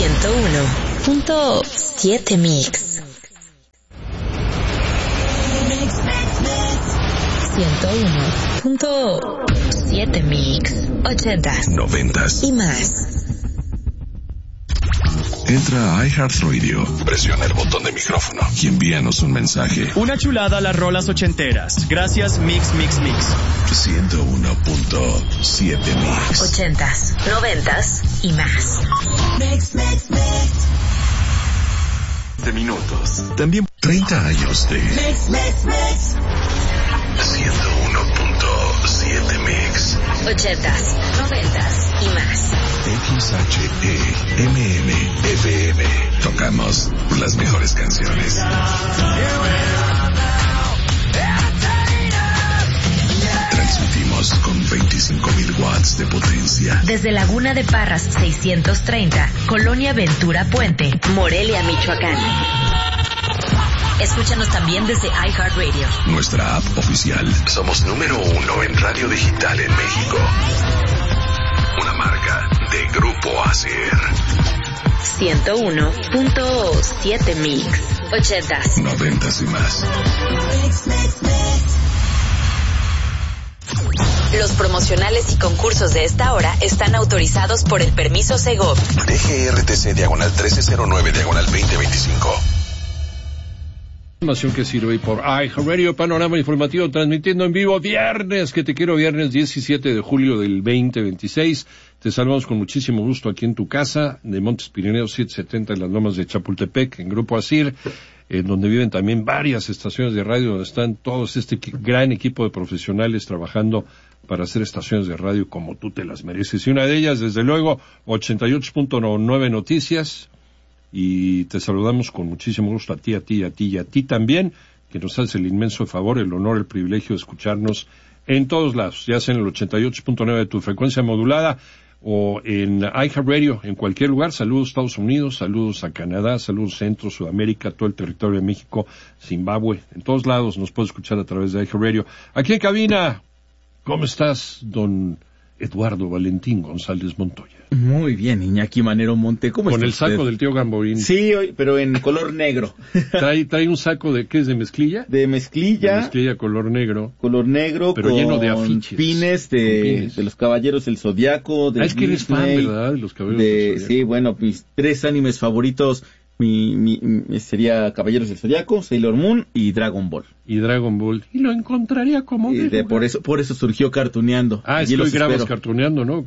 101.7 Mix. 101.7 Mix. 80s, 90s y más. Entra a iHeartRadio, presiona el botón de micrófono y envíanos un mensaje. Una chulada a las rolas ochenteras. Gracias, Mix, Mix, Mix. 101.7 Mix. 80s, 90s y más. Mix, mix, mix. De minutos. También 30 años de Mix, mix, mix. 101.7 Mix. 80s, 90s y más. XHEMM FM. Tocamos las mejores canciones. Transmitimos con 25,000 watts de potencia. Desde Laguna de Parras 630, Colonia Ventura Puente, Morelia, Michoacán. Escúchanos también desde iHeartRadio. Nuestra app oficial. Somos número 1 en radio digital en México. Una marca de Grupo ASIR. 101.7 Mix. 80s, 90s y más. Mix, mix, mix. Los promocionales y concursos de esta hora están autorizados por el permiso Segov. DGRTC /1309/2025. Información que sirve por iHeartRadio, panorama informativo transmitiendo en vivo viernes, que te quiero, viernes 17 de julio del 2026. Te saludamos con muchísimo gusto aquí en tu casa de Montes Pirineos 770 en las Lomas de Chapultepec, en Grupo ASIR, en donde viven también varias estaciones de radio, donde están todos este gran equipo de profesionales trabajando para hacer estaciones de radio como tú te las mereces. Y una de ellas, desde luego, 88.9 Noticias. Y te saludamos con muchísimo gusto a ti también, que nos hace el inmenso favor, el honor, el privilegio de escucharnos en todos lados, ya sea en el 88.9 de tu frecuencia modulada o en iHeartRadio, en cualquier lugar. Saludos Estados Unidos, saludos a Canadá, saludos Centro, Sudamérica, todo el territorio de México, Zimbabue, en todos lados nos puedes escuchar a través de iHeartRadio. Aquí en cabina, ¿cómo estás, don Eduardo Valentín González Montoya? Muy bien, Iñaki Manero Monte, ¿cómo estás? Con el saco del tío Gamboín. Sí, pero en color negro. Trae un saco de, ¿qué es, de mezclilla? De mezclilla. De mezclilla color negro. Color negro, pero con lleno de afiches. Pines de los Caballeros del Zodiaco. De es que eres fan, ¿verdad? De los Caballeros del Zodiaco. Sí, bueno, mis 3 animes favoritos sería Caballeros del Zodiaco, Sailor Moon y Dragon Ball. Y lo encontraría como por eso surgió Cartuneando. Es que hoy grabas Cartuneando, ¿no?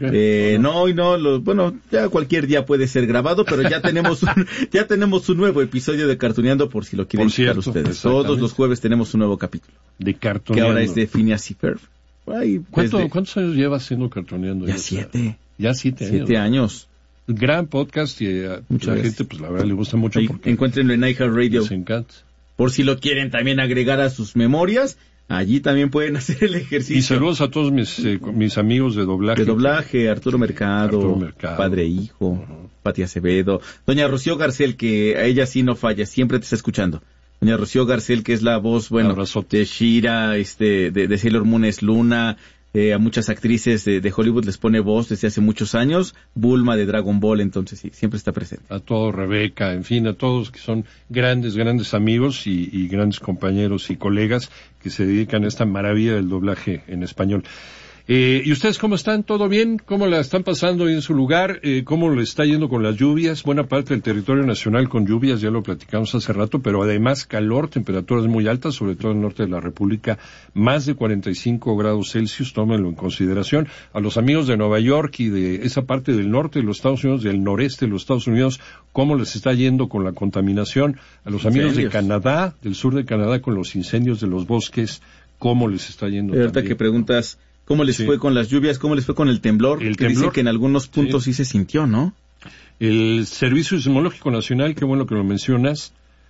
Bueno, ya cualquier día puede ser grabado, pero ya tenemos un nuevo episodio de Cartuneando, por si lo quieren escuchar ustedes. Todos los jueves tenemos un nuevo capítulo. De Cartuneando. Que ahora es de Phineas y Ferb. ¿Cuántos años llevas haciendo Cartuneando? Ya 7. Ya 7 años. 7 años. Gran podcast y a mucha gente, pues la verdad le gusta mucho. Encuéntrenlo en iHeartRadio. Les encanta. Por si lo quieren también agregar a sus memorias, allí también pueden hacer el ejercicio. Y saludos a todos mis amigos de doblaje. De doblaje, Arturo Mercado, Padre e Hijo, Pati Acevedo, doña Rocío Garcel, que a ella sí no falla, siempre te está escuchando. Doña Rocío Garcel, que es la voz, de Shira, de Sailor Moon es Luna. A muchas actrices de Hollywood les pone voz desde hace muchos años. Bulma de Dragon Ball, entonces sí, siempre está presente. A todo Rebeca, en fin, a todos que son grandes amigos y grandes compañeros y colegas que se dedican a esta maravilla del doblaje en español. ¿Y ustedes cómo están? ¿Todo bien? ¿Cómo la están pasando en su lugar? ¿Cómo le está yendo con las lluvias? Buena parte del territorio nacional con lluvias, ya lo platicamos hace rato, pero además calor, temperaturas muy altas, sobre todo en el norte de la República, más de 45 grados Celsius, tómenlo en consideración. A los amigos de Nueva York y de esa parte del norte de los Estados Unidos, del noreste de los Estados Unidos, ¿cómo les está yendo con la contaminación? A los amigos de Canadá, del sur de Canadá, con los incendios de los bosques, ¿cómo les está yendo? Ahorita que preguntas, ¿cómo les fue con las lluvias? ¿Cómo les fue con el temblor? Dicen que en algunos puntos sí se sintió, ¿no? El Servicio Sismológico Nacional, qué bueno que lo mencionas,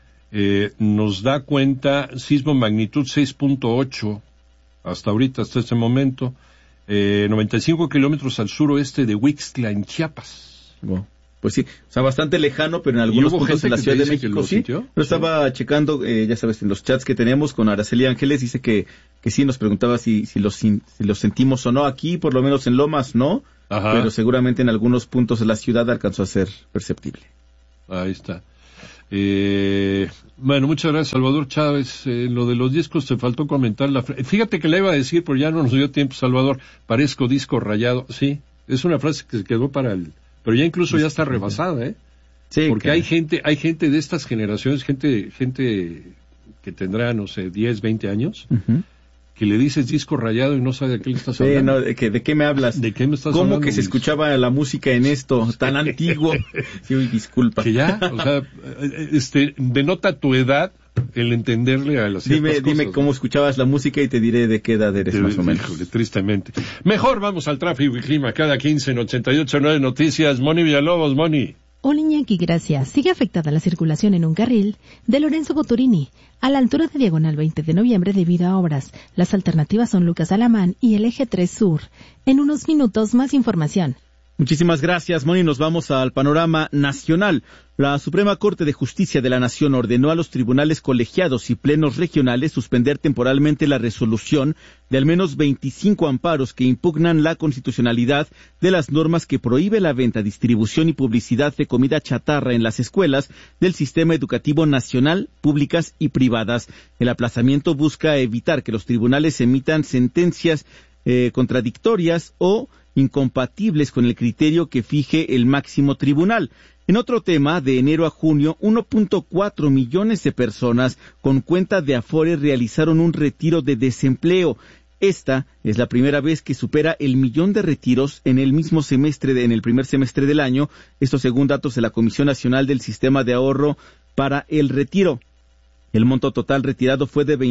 nos da cuenta, sismo magnitud 6.8, hasta ahorita, hasta este momento, 95 kilómetros al suroeste de Huixtla, en Chiapas. pues sí, o sea, bastante lejano, pero en algunos puntos de la Ciudad de México sí. Yo estaba checando, ya sabes, en los chats que tenemos con Araceli Ángeles, dice que sí, nos preguntaba si los sentimos o no aquí, por lo menos en Lomas no, ajá, pero seguramente en algunos puntos de la ciudad alcanzó a ser perceptible. Ahí está. Bueno, muchas gracias, Salvador Chávez. Lo de los discos te faltó comentar. Fíjate que le iba a decir, pero ya no nos dio tiempo, Salvador. Parezco disco rayado. Sí, es una frase que se quedó para pero ya incluso ya está rebasada, ¿eh? Sí. Porque hay gente de estas generaciones, gente que tendrá, no sé, 10, 20 años, uh-huh, que le dices disco rayado y no sabe de qué le estás hablando. No, ¿de qué me hablas? ¿De qué me estás hablando? ¿Cómo que se escuchaba la música en esto, tan antiguo? Sí, disculpa. Que ya, o sea, denota tu edad el entenderle a las ciertas cosas. Dime cómo escuchabas la música y te diré de qué edad eres más o menos. Híjole, tristemente. Mejor vamos al tráfico y clima cada 15 en 88.9 Noticias. Moni Villalobos, Moni. Hola Iñaki, gracias. Sigue afectada la circulación en un carril de Lorenzo Boturini, a la altura de Diagonal 20 de Noviembre debido a obras. Las alternativas son Lucas Alamán y el Eje 3 Sur. En unos minutos más información. Muchísimas gracias, Moni. Nos vamos al panorama nacional. La Suprema Corte de Justicia de la Nación ordenó a los tribunales colegiados y plenos regionales suspender temporalmente la resolución de al menos 25 amparos que impugnan la constitucionalidad de las normas que prohíbe la venta, distribución y publicidad de comida chatarra en las escuelas del sistema educativo nacional, públicas y privadas. El aplazamiento busca evitar que los tribunales emitan sentencias contradictorias o incompatibles con el criterio que fije el máximo tribunal. En otro tema, de enero a junio, 1.4 millones de personas con cuenta de Afore realizaron un retiro de desempleo. Esta es la primera vez que supera el 1,000,000 de retiros en el mismo semestre, en el primer semestre del año. Esto según datos de la Comisión Nacional del Sistema de Ahorro para el Retiro. El monto total retirado fue de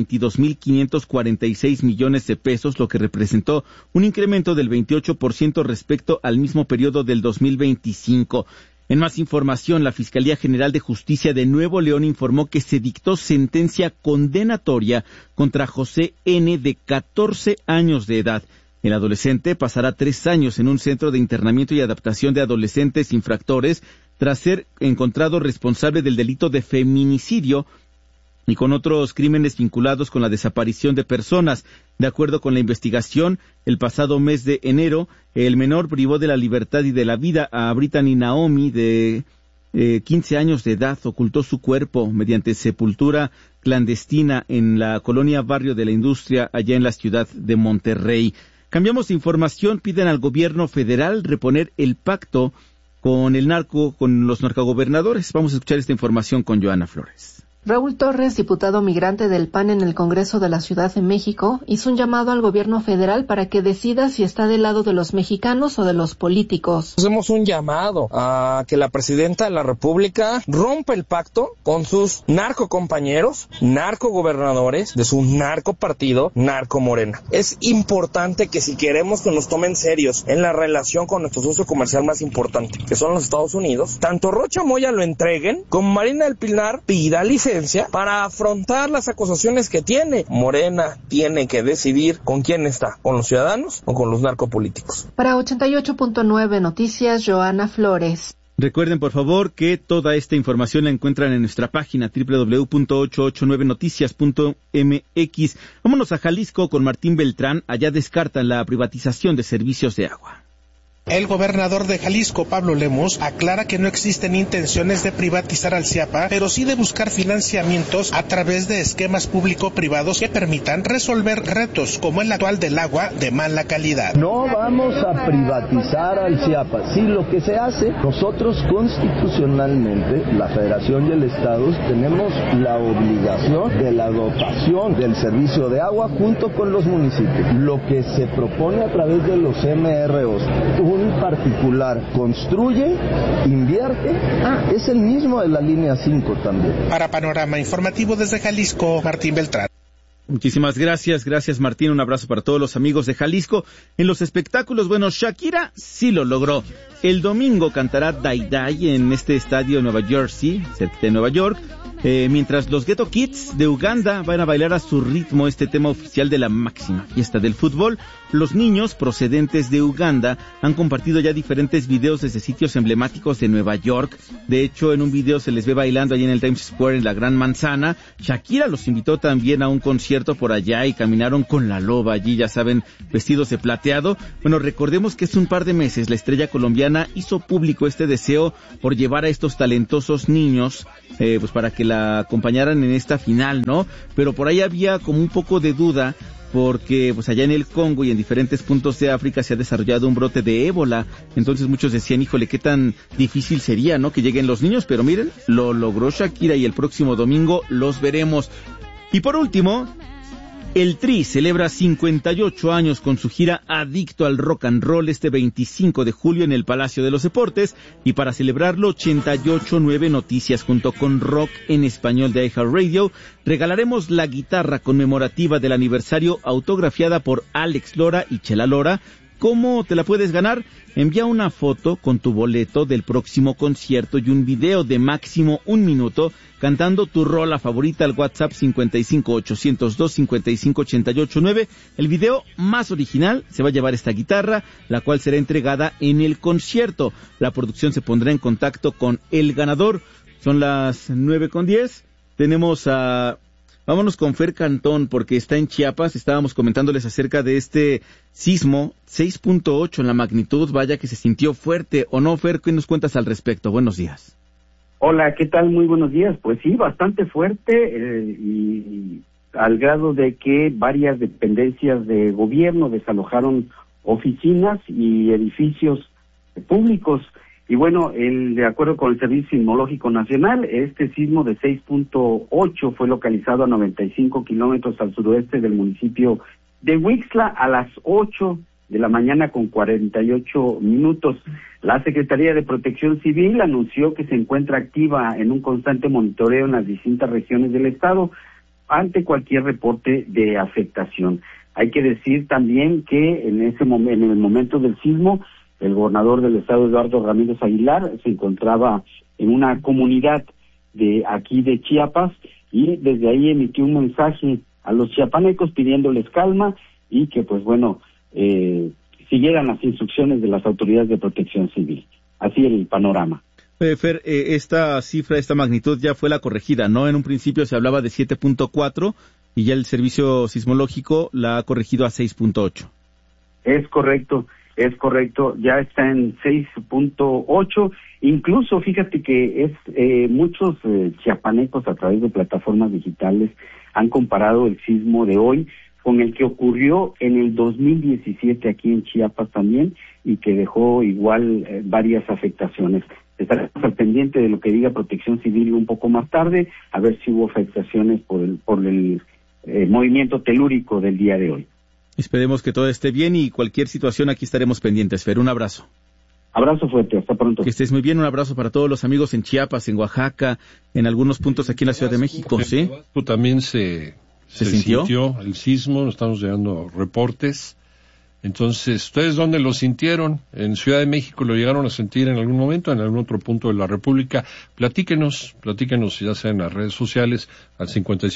22,546 millones de pesos, lo que representó un incremento del 28% respecto al mismo periodo del 2025. En más información, la Fiscalía General de Justicia de Nuevo León informó que se dictó sentencia condenatoria contra José N., de 14 años de edad. El adolescente pasará 3 años en un centro de internamiento y adaptación de adolescentes infractores tras ser encontrado responsable del delito de feminicidio y con otros crímenes vinculados con la desaparición de personas. De acuerdo con la investigación, el pasado mes de enero, el menor privó de la libertad y de la vida a Brittany Naomi, de 15 años de edad, ocultó su cuerpo mediante sepultura clandestina en la colonia Barrio de la Industria, allá en la ciudad de Monterrey. Cambiamos de información, piden al gobierno federal reponer el pacto con los narcogobernadores. Vamos a escuchar esta información con Joana Flores. Raúl Torres, diputado migrante del PAN en el Congreso de la Ciudad de México, hizo un llamado al gobierno federal para que decida si está del lado de los mexicanos o de los políticos. Hacemos un llamado a que la presidenta de la República rompa el pacto con sus narcocompañeros, narcogobernadores de su narcopartido, Narco Morena. Es importante que si queremos que nos tomen serios en la relación con nuestro socio comercial más importante, que son los Estados Unidos, tanto Rocha Moya lo entreguen, como Marina del Pilar pida licencia para afrontar las acusaciones que tiene. Morena tiene que decidir con quién está, con los ciudadanos o con los narcopolíticos. Para 88.9 Noticias, Joana Flores. Recuerden, por favor, que toda esta información la encuentran en nuestra página www.889noticias.mx. Vámonos a Jalisco con Martín Beltrán. Allá descartan la privatización de servicios de agua. El gobernador de Jalisco, Pablo Lemus, aclara que no existen intenciones de privatizar al CIAPA, pero sí de buscar financiamientos a través de esquemas público-privados que permitan resolver retos como el actual del agua de mala calidad. No vamos a privatizar al CIAPA. Sí, lo que se hace, nosotros constitucionalmente, la Federación y el Estado, tenemos la obligación de la dotación del servicio de agua junto con los municipios. Lo que se propone a través de los MROs, un particular construye, invierte, es el mismo de la línea 5 también. Para Panorama Informativo desde Jalisco, Martín Beltrán. Muchísimas gracias Martín, un abrazo para todos los amigos de Jalisco. En los espectáculos, bueno, Shakira sí lo logró. El domingo cantará Die Die en este estadio de Nueva Jersey, cerca de Nueva York. Mientras los Ghetto Kids de Uganda van a bailar a su ritmo este tema oficial de la máxima fiesta del fútbol, los niños procedentes de Uganda han compartido ya diferentes videos desde sitios emblemáticos de Nueva York. De hecho, en un video se les ve bailando allí en el Times Square en la Gran Manzana. Shakira los invitó también a un concierto por allá y caminaron con la loba allí, ya saben, vestidos de plateado. Bueno, recordemos que hace un par de meses la estrella colombiana hizo público este deseo por llevar a estos talentosos niños pues para que la acompañaran en esta final, ¿no? Pero por ahí había como un poco de duda porque pues allá en el Congo y en diferentes puntos de África se ha desarrollado un brote de ébola. Entonces muchos decían, híjole, qué tan difícil sería, ¿no?, que lleguen los niños, pero miren, lo logró Shakira y el próximo domingo los veremos. Y por último, el Tri celebra 58 años con su gira Adicto al Rock and Roll este 25 de julio en el Palacio de los Deportes, y para celebrarlo 88.9 Noticias junto con Rock en Español de iHeartRadio regalaremos la guitarra conmemorativa del aniversario autografiada por Alex Lora y Chela Lora. ¿Cómo te la puedes ganar? Envía una foto con tu boleto del próximo concierto y un video de máximo 1 minuto cantando tu rola favorita al WhatsApp 55-802-55-88-9. El video más original se va a llevar esta guitarra, la cual será entregada en el concierto. La producción se pondrá en contacto con el ganador. Son las 9:10. Tenemos a... Vámonos con Fer Cantón, porque está en Chiapas. Estábamos comentándoles acerca de este sismo, 6.8 en la magnitud. Vaya que se sintió fuerte, ¿o no, Fer? ¿Qué nos cuentas al respecto? Buenos días. Hola, ¿qué tal? Muy buenos días. Pues sí, bastante fuerte y al grado de que varias dependencias de gobierno desalojaron oficinas y edificios públicos. Y bueno, de acuerdo con el Servicio Sismológico Nacional, este sismo de 6.8 fue localizado a 95 kilómetros al suroeste del municipio de Huixla a las 8 de la mañana con 48 minutos. La Secretaría de Protección Civil anunció que se encuentra activa en un constante monitoreo en las distintas regiones del estado ante cualquier reporte de afectación. Hay que decir también que en el momento del sismo, el gobernador del estado, Eduardo Ramírez Aguilar, se encontraba en una comunidad de aquí de Chiapas y desde ahí emitió un mensaje a los chiapanecos pidiéndoles calma y que, pues bueno, siguieran las instrucciones de las autoridades de protección civil. Así el panorama. Fer, esta cifra, esta magnitud ya fue la corregida, ¿no? En un principio se hablaba de 7.4 y ya el servicio sismológico la ha corregido a 6.8. Es correcto, ya está en 6.8, incluso fíjate que muchos chiapanecos a través de plataformas digitales han comparado el sismo de hoy con el que ocurrió en el 2017 aquí en Chiapas también y que dejó igual varias afectaciones. Estaremos al pendiente de lo que diga Protección Civil un poco más tarde, a ver si hubo afectaciones por el movimiento telúrico del día de hoy. Esperemos que todo esté bien y cualquier situación aquí estaremos pendientes. Fer, un abrazo. Abrazo fuerte, hasta pronto. Que estés muy bien, un abrazo para todos los amigos en Chiapas, en Oaxaca, en algunos puntos aquí en la Ciudad de México, ¿sí? También se sintió el sismo, nos estamos llegando reportes. Entonces, ¿ustedes dónde lo sintieron? ¿En Ciudad de México lo llegaron a sentir en algún momento, en algún otro punto de la República? Platíquenos, ya sea en las redes sociales, al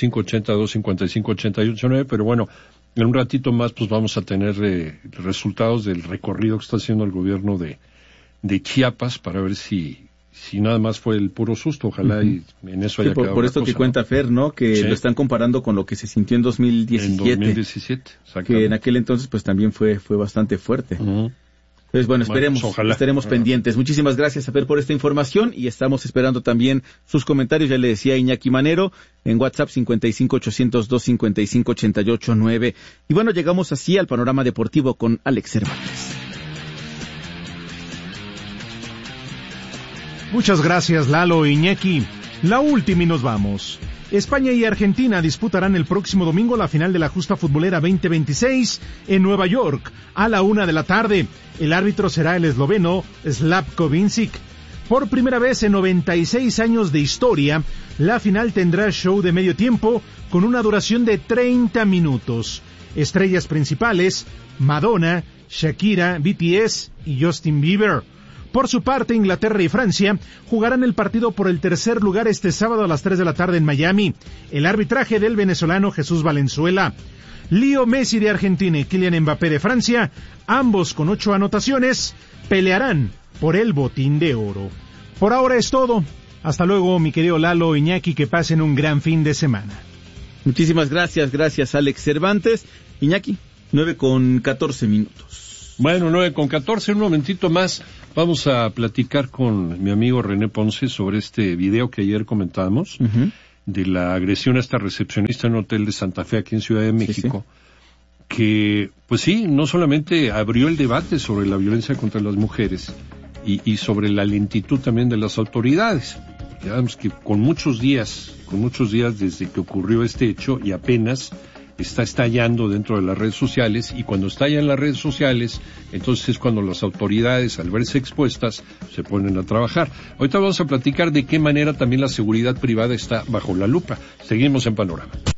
5582-5588-9, pero bueno, en un ratito más pues vamos a tener resultados del recorrido que está haciendo el gobierno de Chiapas para ver si nada más fue el puro susto, ojalá y en eso haya quedado. Por esto que cuenta Fer, ¿no? Que lo están comparando con lo que se sintió en 2017. En 2017, exactamente. Que en aquel entonces pues también fue bastante fuerte. Pues bueno, estaremos pendientes. Muchísimas gracias a Fer por esta información y estamos esperando también sus comentarios. Ya le decía Iñaki Manero en WhatsApp 55-802-55-88-9. Y bueno, llegamos así al panorama deportivo con Alex Cervantes. Muchas gracias, Lalo e Iñaki. La última y nos vamos. España y Argentina disputarán el próximo domingo la final de la Justa Futbolera 2026 en Nueva York a la 1:00 p.m. El árbitro será el esloveno Slavko Vincic. Por primera vez en 96 años de historia, la final tendrá show de medio tiempo con una duración de 30 minutos. Estrellas principales: Madonna, Shakira, BTS y Justin Bieber. Por su parte, Inglaterra y Francia jugarán el partido por el tercer lugar este sábado a las 3 de la tarde en Miami. El arbitraje del venezolano Jesús Valenzuela. Leo Messi de Argentina y Kylian Mbappé de Francia, ambos con 8 anotaciones, pelearán por el Botín de Oro. Por ahora es todo. Hasta luego, mi querido Lalo, Iñaki, que pasen un gran fin de semana. Muchísimas gracias Alex Cervantes. Iñaki, 9:14. Bueno, 9:14, un momentito más. Vamos a platicar con mi amigo René Ponce sobre este video que ayer comentábamos, de la agresión a esta recepcionista en un hotel de Santa Fe aquí en Ciudad de México, que, pues sí, no solamente abrió el debate sobre la violencia contra las mujeres y sobre la lentitud también de las autoridades. Ya vemos que con muchos días desde que ocurrió este hecho y apenas está estallando dentro de las redes sociales, y cuando estalla en las redes sociales, entonces es cuando las autoridades, al verse expuestas, se ponen a trabajar. Ahorita vamos a platicar de qué manera también la seguridad privada está bajo la lupa. Seguimos en Panorama.